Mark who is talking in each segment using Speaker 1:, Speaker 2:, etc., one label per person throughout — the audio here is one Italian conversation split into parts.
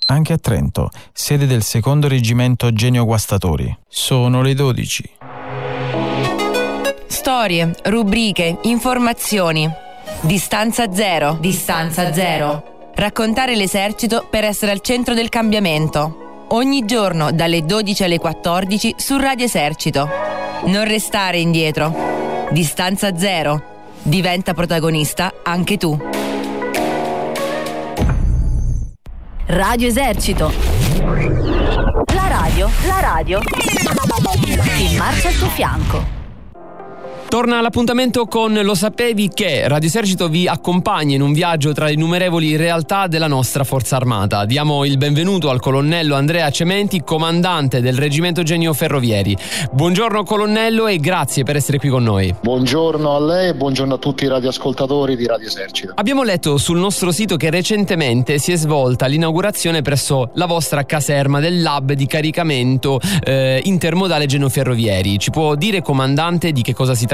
Speaker 1: anche a Trento, sede del secondo reggimento Genio Guastatori. Sono le 12.
Speaker 2: Storie, rubriche, informazioni. Distanza zero. Distanza zero. Raccontare l'esercito per essere al centro del cambiamento. Ogni giorno dalle 12 alle 14 su Radio Esercito. Non restare indietro. Distanza zero. Diventa protagonista anche tu. Radio Esercito. La radio in marcia al tuo fianco.
Speaker 3: Torna l'appuntamento con Lo sapevi che? Radio Esercito vi accompagna in un viaggio tra le innumerevoli realtà della nostra Forza Armata. Diamo il benvenuto al colonnello Andrea Cementi, comandante del Reggimento Genio Ferrovieri. Buongiorno colonnello e grazie per essere qui con noi.
Speaker 4: Buongiorno a lei e buongiorno a tutti i radioascoltatori di Radio Esercito.
Speaker 3: Abbiamo letto sul nostro sito che recentemente si è svolta l'inaugurazione presso la vostra caserma del lab di caricamento intermodale Genio Ferrovieri. Ci può dire, comandante, di che cosa si tratta?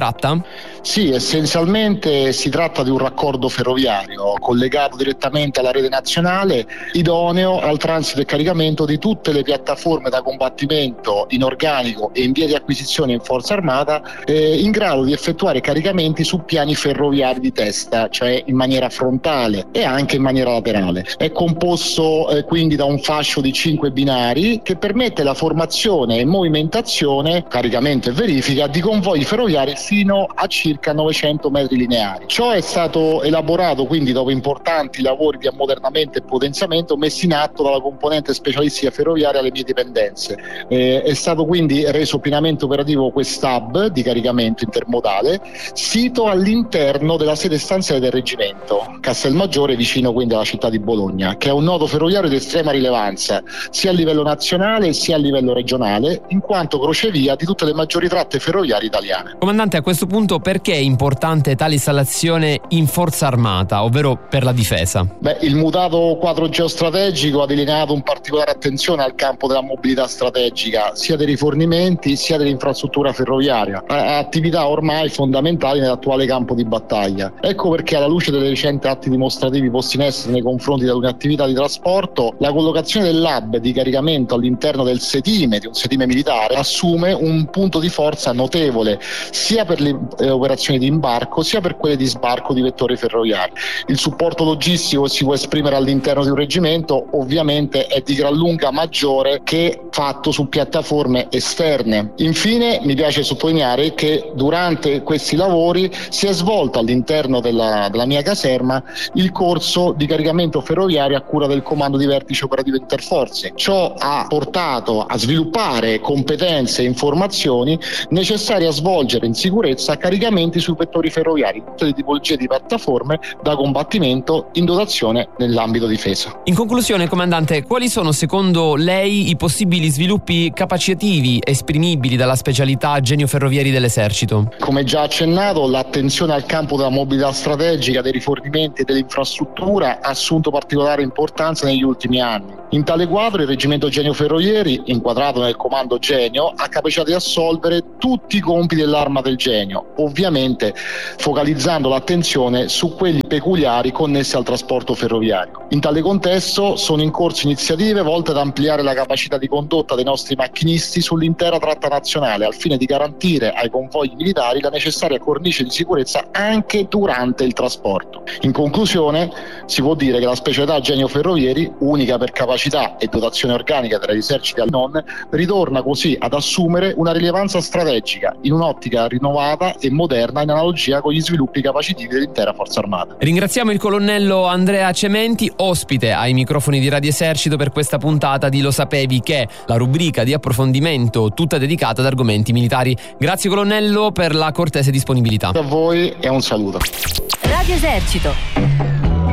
Speaker 4: Sì, essenzialmente si tratta di un raccordo ferroviario collegato direttamente alla rete nazionale, idoneo al transito e caricamento di tutte le piattaforme da combattimento in organico e in via di acquisizione in Forza Armata, in grado di effettuare caricamenti su piani ferroviari di testa, cioè in maniera frontale e anche in maniera laterale. È composto quindi da un fascio di 5 binari che permette la formazione e movimentazione, caricamento e verifica di convogli ferroviari fino a circa 900 metri lineari. Ciò è stato elaborato quindi dopo importanti lavori di ammodernamento e potenziamento messi in atto dalla componente specialistica ferroviaria alle mie dipendenze. È stato quindi reso pienamente operativo quest'hub di caricamento intermodale, sito all'interno della sede stanziale del reggimento, Castelmaggiore, vicino quindi alla città di Bologna, che è un nodo ferroviario di estrema rilevanza sia a livello nazionale sia a livello regionale, in quanto crocevia di tutte le maggiori tratte ferroviarie italiane.
Speaker 3: Comandante, a questo punto perché è importante tale installazione in Forza Armata, ovvero per la difesa?
Speaker 4: Il mutato quadro geostrategico ha delineato un particolare attenzione al campo della mobilità strategica, sia dei rifornimenti sia dell'infrastruttura ferroviaria, attività ormai fondamentali nell'attuale campo di battaglia. Ecco perché, alla luce dei recenti atti dimostrativi posti in essere nei confronti di alcune attività di trasporto, la collocazione dell'hub di caricamento all'interno del sedime, di un sedime militare, assume un punto di forza notevole, sia per le operazioni di imbarco sia per quelle di sbarco di vettori ferroviari. Il supporto logistico che si può esprimere all'interno di un reggimento ovviamente è di gran lunga maggiore che fatto su piattaforme esterne. Infine mi piace sottolineare che durante questi lavori si è svolto all'interno della mia caserma il corso di caricamento ferroviario a cura del Comando di Vertice Operativo Interforze. Ciò ha portato a sviluppare competenze e informazioni necessarie a svolgere in sicurezza caricamenti sui vettori ferroviari, tutte le tipologie di piattaforme da combattimento in dotazione nell'ambito difesa.
Speaker 3: In conclusione, comandante, quali sono secondo lei i possibili sviluppi capacitivi esprimibili dalla specialità Genio Ferrovieri dell'Esercito?
Speaker 4: Come già accennato, l'attenzione al campo della mobilità strategica, dei rifornimenti e dell'infrastruttura ha assunto particolare importanza negli ultimi anni. In tale quadro il Reggimento Genio Ferrovieri, inquadrato nel Comando Genio, ha capacità di assolvere tutti i compiti dell'arma del Genio, ovviamente focalizzando l'attenzione su quelli peculiari connessi al trasporto ferroviario. In tale contesto sono in corso iniziative volte ad ampliare la capacità di condotta dei nostri macchinisti sull'intera tratta nazionale, al fine di garantire ai convogli militari la necessaria cornice di sicurezza anche durante il trasporto. In conclusione, si può dire che la specialità Genio Ferrovieri, unica per capacità e dotazione organica tra gli eserciti e non, ritorna così ad assumere una rilevanza strategica in un'ottica rinnovata e moderna in analogia con gli sviluppi capacitivi dell'intera Forza Armata.
Speaker 3: Ringraziamo il colonnello Andrea Cementi, ospite ai microfoni di Radio Esercito per questa puntata di Lo sapevi che, la rubrica di approfondimento tutta dedicata ad argomenti militari. Grazie colonnello per la cortese disponibilità.
Speaker 4: A voi e un saluto.
Speaker 2: Radio Esercito.